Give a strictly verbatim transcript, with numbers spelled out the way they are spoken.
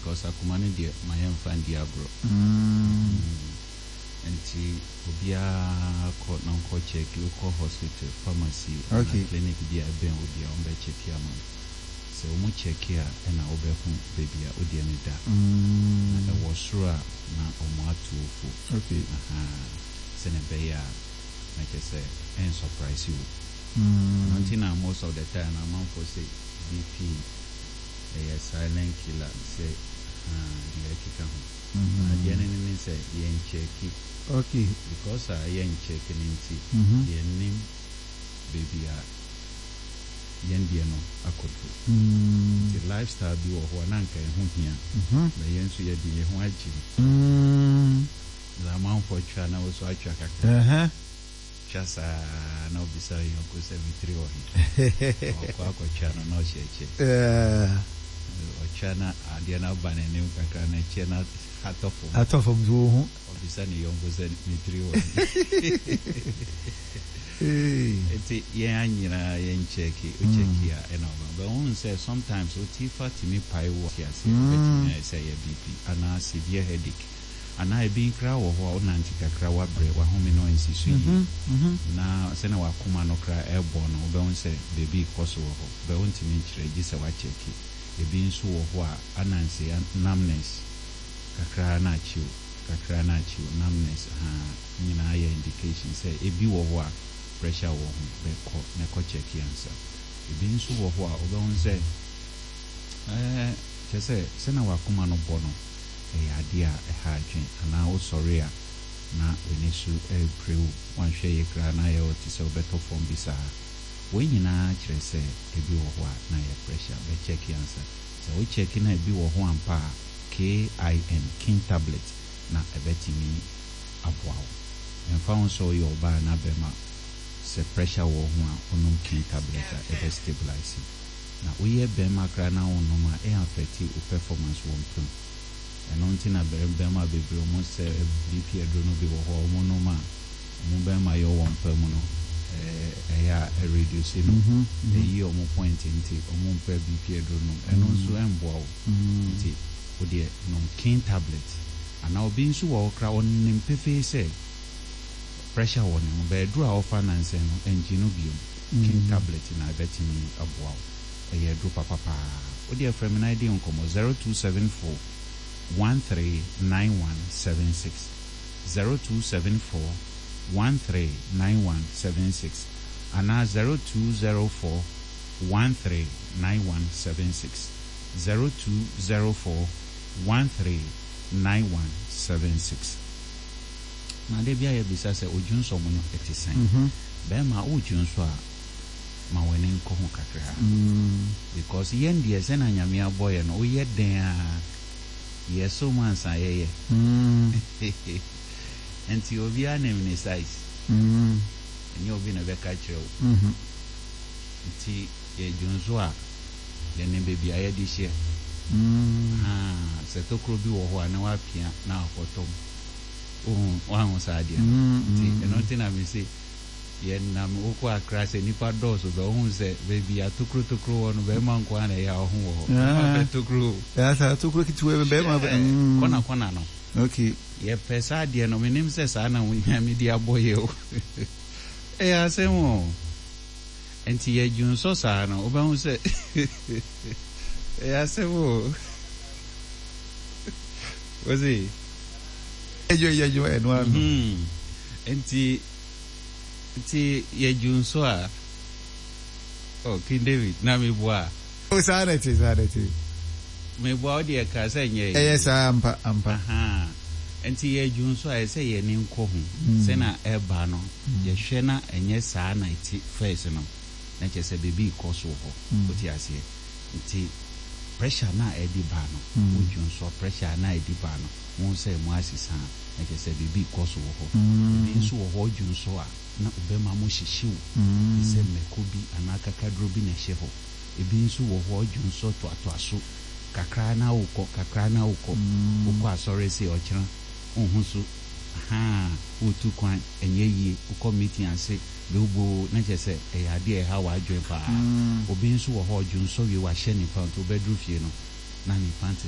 because akuma no de my yɛmfa ndi agro nti obia ko na ko check ko hospital pharmacy okay. clinic dia ben obia on be check ya man se o mu check ya na obehu baby a odi ani da na e wo sura na o mu atufo okay aha se ne be ya na ke say en surprise you mm until now most of the time na man for say B P a silent killer say ah dia kika ho mhm dia ne ne say yen check okay because I yen check ninti mhm yen nim baby a yen dia no akoto mm the lifestyle bi wo ho na nka ho hia mhm na yen so ye di ho agi mm la man for twa na wo so atwa kakra eh eh chasa na obisa yo ko seventy-three o hi o kwa ko twa no no cheche eh o chana adia na bane ne kakra na chena atofo atofo do ho obisa ni yongo seventy-three o eh eti yen anyina yen check o check ya ena but one say sometimes o tifa timi pai wo ya say betina say ya B P ana severe headache ana e bi kra wo ho na ntika kra wa bre wa home no nsisu yi na se na wa kuma no kra e bo no be won say baby koso wo ho be won timi kire gi se wa check e bi nso wo ho a ananse numbness kakra na chiu kakra na chiu numbness ha nyina ya indication say e bi wo ho a pressure wo ho be ko na ko check yansa e bi nso wo ho a o be won say eh che se se na wa kuma no bo no e adia e ha adwen ana o sorry a na enisu e prew wan hwe ye kra na ye o ti se obeto form bisa we nyina kire se e bi wo ho a na ye pressure be check yansa so we check na e bi wo ho ampa K I N king tablet na e betimi aboawo emfa won so yo ba na be ma se pressure wo ho a onum king tablet a e be stabilize na we ye be ma kra na onum a e affect o performance wo mpem eno ntina be ma bebre o mo se B P adrono bi wo ho o mo no ma mo be ma yo wo mpem no eh ya reduce no e yi o mo point nti o mo mpe B P adrono eno nso emboa nti o de no king tablet ana obi nso wo kra on nimpefe se pressure wo no be dru a offer nanse no enji no biom king tablet na betimi aboa e ye dru papa pa o de frame na ide nkomo zero two seven four one three nine one seven six zero two seven four one three nine one seven six and zero two zero four one three nine one seven six zero two zero four one three nine one seven six. Na de bia ye bisa se ojunso mo no etisen mhm be ma ojunso a ma wene nko ho kakra because yen de se na nyame aboye no o ye den a yes so man say ye mm enti obi anem ni size mm enye obi na be ka kire o mhm enti ye junzo a ye ne baby aye di share mm ah se to kro bi wo ho na wa pia na akotom oh wa ho sa dia enti eno ti na mi say ye na mo ko akra se nipa doso be ho se baby atokro tokro wo no be man ko na ya ho wo ma be tokro ya sa tokro kitu we be ma kona kona no okay ye pesa dia no menim se sa na wunya me dia boye o e ya se mo enti ye junso sa no oba hu se e ya se mo wazi ejo ejo eno ano enti ti ye junso a oh King David na me boa o sanity sanity me boa de ka se nye eh sa ampa ampa ha enti ye junso a se ye ni nko hu se na e ba no ye hwe na enye sa na iti face no na che se baby koso ho o ti ase enti pressure na e di ba no o junso pressure na e di ba no won se mo asisa na che se baby koso ho bi nso ho junso a na obema mo hihyew se mekobi anaka kadro bi na hye ho ebi nso wo ho adwunso to atoaso kakra na ukọ kakra na ukọ ukọ asọrọ se ọkyerọ ohun so ha otu kwan enye yie ukọ meeting ase lobo na jese e ade e ha wa adwen pa obi nso wo ho adwunso wi wa hye ni pa to bedru fie no na ni pant